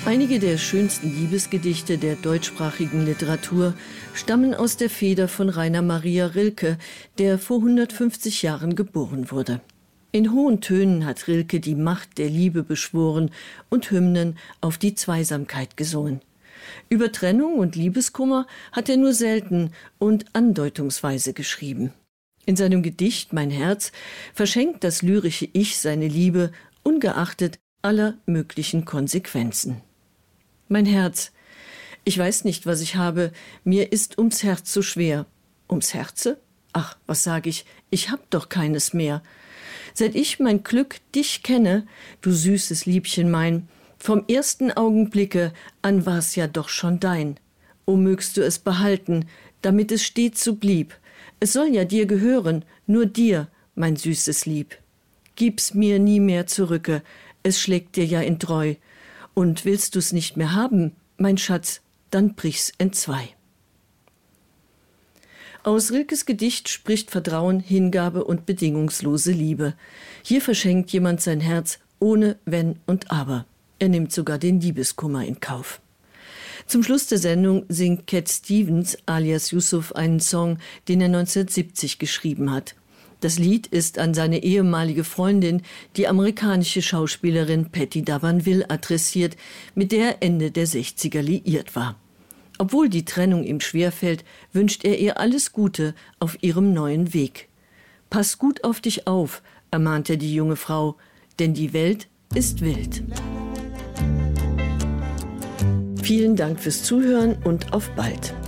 Einige der schönsten Liebesgedichte der deutschsprachigen Literatur stammen aus der Feder von Rainer Maria Rilke, der vor 150 Jahren geboren wurde. In hohen Tönen hat Rilke die Macht der Liebe beschworen und Hymnen auf die Zweisamkeit gesungen. Über Trennung und Liebeskummer hat er nur selten und andeutungsweise geschrieben. In seinem Gedicht »Mein Herz« verschenkt das lyrische Ich seine Liebe, ungeachtet aller möglichen Konsequenzen. Mein Herz, ich weiß nicht, was ich habe, mir ist ums Herz so schwer. Ums Herze? Ach, was sag ich hab doch keines mehr. Seit ich mein Glück dich kenne, du süßes Liebchen mein, vom ersten Augenblicke an war's ja doch schon dein. O mögst du es behalten, damit es stets so blieb. Es soll ja dir gehören, nur dir, mein süßes Lieb. Gib's mir nie mehr zurücke, es schlägt dir ja in Treu. Und willst du's nicht mehr haben, mein Schatz, dann brich's entzwei. Aus Rilkes Gedicht spricht Vertrauen, Hingabe und bedingungslose Liebe. Hier verschenkt jemand sein Herz ohne Wenn und Aber. Er nimmt sogar den Liebeskummer in Kauf. Zum Schluss der Sendung singt Cat Stevens alias Yusuf einen Song, den er 1970 geschrieben hat. Das Lied ist an seine ehemalige Freundin, die amerikanische Schauspielerin Patti D'Avanville, adressiert, mit der er Ende der 60er liiert war. Obwohl die Trennung ihm schwerfällt, wünscht er ihr alles Gute auf ihrem neuen Weg. Pass gut auf dich auf, ermahnt er die junge Frau, denn die Welt ist wild. Vielen Dank fürs Zuhören und auf bald.